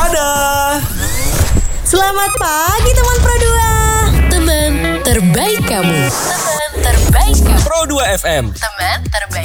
Dadah. Selamat pagi teman Pro 2. Teman terbaik kamu. Teman terbaik kamu. Pro 2 FM. Teman terbaik